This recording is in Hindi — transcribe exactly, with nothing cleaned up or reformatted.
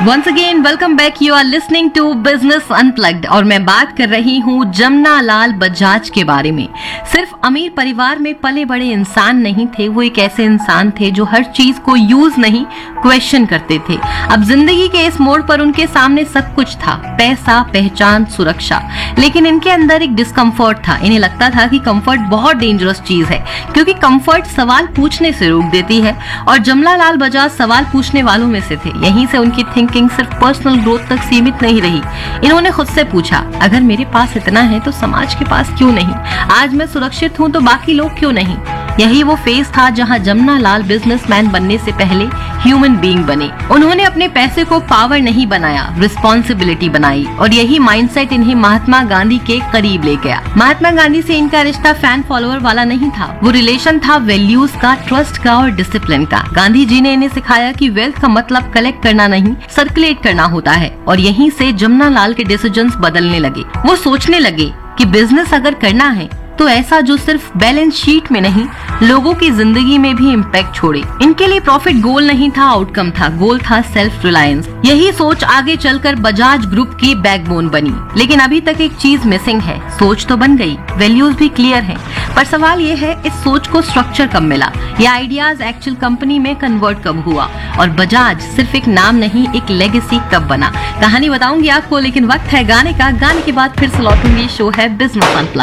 Once again welcome back. You are listening to business unplugged और मैं बात कर रही हूँ जमना लाल बजाज के बारे में। सिर्फ अमीर परिवार में पले बड़े इंसान नहीं थे, वो एक ऐसे इंसान थे जो हर चीज को यूज नहीं क्वेश्चन करते थे। अब जिंदगी के इस मोड़ पर उनके सामने सब कुछ था, पैसा, पहचान, सुरक्षा, लेकिन इनके अंदर एक डिस्कम्फर्ट था। इन्हें लगता था कि कंफर्ट बहुत डेंजरस चीज है क्योंकि कंफर्ट सवाल पूछने से रोक देती है और जमना लाल बजाज सवाल पूछने वालों में से थे। यहीं से उनकी थिंकिंग सिर्फ पर्सनल ग्रोथ तक सीमित नहीं रही। इन्होंने खुद से पूछा, अगर मेरे पास इतना है तो समाज के पास क्यों नहीं? आज मैं सुरक्षित हूँ तो बाकी लोग क्यों नहीं? यही वो फेज था जहां जमना लाल बिजनेसमैन बनने से पहले ह्यूमन बीइंग बने। उन्होंने अपने पैसे को पावर नहीं बनाया, रिस्पॉन्सिबिलिटी बनाई और यही माइंडसेट इन्हें महात्मा गांधी के करीब ले गया। महात्मा गांधी से इनका रिश्ता फैन फॉलोअर वाला नहीं था, वो रिलेशन था वैल्यूज का, ट्रस्ट का और डिसिप्लिन का। गांधी जी ने इन्हें सिखाया कि वेल्थ का मतलब कलेक्ट करना नहीं, सर्कुलेट करना होता है और यहीं से जमना लाल के डिसीजंस बदलने लगे। वो सोचने लगे कि बिजनेस अगर करना है तो ऐसा जो सिर्फ बैलेंस शीट में नहीं, लोगों की जिंदगी में भी इम्पैक्ट छोड़े। इनके लिए प्रॉफिट गोल नहीं था, आउटकम था। गोल था सेल्फ रिलायंस। यही सोच आगे चलकर बजाज ग्रुप की बैकबोन बनी। लेकिन अभी तक एक चीज मिसिंग है। सोच तो बन गई, वैल्यूज भी क्लियर हैं, पर सवाल ये है इस सोच को स्ट्रक्चर कब मिला, ये आइडियाज एक्चुअल कंपनी में कन्वर्ट कब हुआ और बजाज सिर्फ एक नाम नहीं, एक लेगेसी कब बना। कहानी बताऊंगी आपको, लेकिन वक्त है गाने का। गाने के बाद फिर से लौटूंगी। शो है बिजनेस अनप्लग्ड।